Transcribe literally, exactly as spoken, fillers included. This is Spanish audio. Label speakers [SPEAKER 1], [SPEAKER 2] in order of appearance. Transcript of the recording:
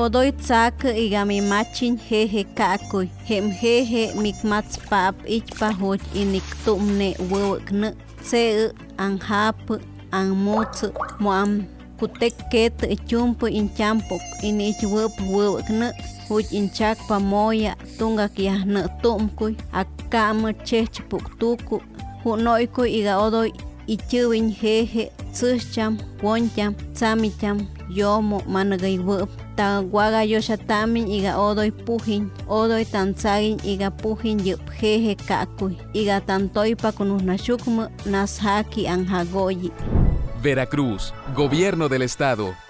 [SPEAKER 1] odoy tsak iga mi machin jeje kakuy hem jeje mikmats pap ichpa hoj inik tumne wewkne se an hap an mots moam kutek ket chumpu inchampo ini ich wep wewkne hoj inchak pa moya tunga kiahne tumkuy akam chechpuk tuku hunoykuy iga odoy ichuwin jeje tsucham woncham tsamicham yomo managay wep ta waga yoshatamin iga odoy pujin odoy tansagin iga pujin yup jeje kakuy iga tantoypa kunusnashukmu nashaki anjagoyi.
[SPEAKER 2] Veracruz, Gobierno del Estado.